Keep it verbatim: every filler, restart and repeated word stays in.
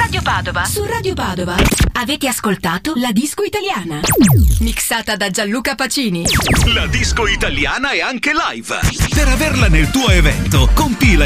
Radio Padova. Su Radio Padova. Avete ascoltato La Disco Italiana. Mixata da Gianluca Pacini. La disco italiana è anche live. Per averla nel tuo evento, compila